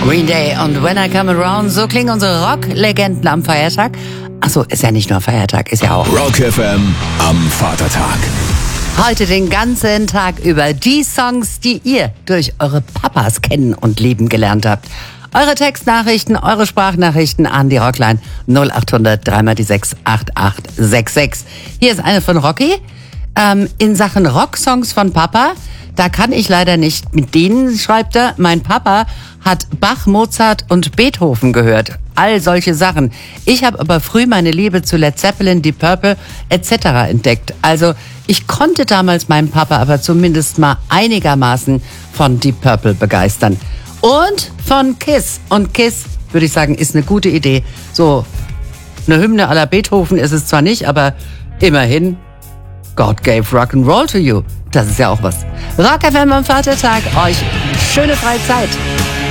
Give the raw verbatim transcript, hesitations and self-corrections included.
Green Day und When I Come Around, so klingen unsere Rock-Legenden am Feiertag. Achso, ist ja nicht nur Feiertag, ist ja auch Rock F M am Vatertag. heute den ganzen Tag über die Songs, die ihr durch eure Papas kennen und lieben gelernt habt. Eure Textnachrichten, eure Sprachnachrichten an die Rockline null acht hundert drei mal die sechs acht acht sechs sechs. Hier ist eine von Rocky. Ähm, in Sachen Rocksongs von Papa, da kann ich leider nicht mit denen, schreibt er. Mein Papa hat Bach, Mozart und Beethoven gehört. All solche Sachen. Ich habe aber früh meine Liebe zu Led Zeppelin, Deep Purple et cetera entdeckt. Also ich konnte damals meinen Papa aber zumindest mal einigermaßen von Deep Purple begeistern. Und von Kiss. Und Kiss, würde ich sagen, ist eine gute Idee. So eine Hymne à la Beethoven ist es zwar nicht, aber immerhin, God gave Rock'n'Roll to you. Das ist ja auch was. Rock F M am Vatertag. Euch schöne freie Zeit.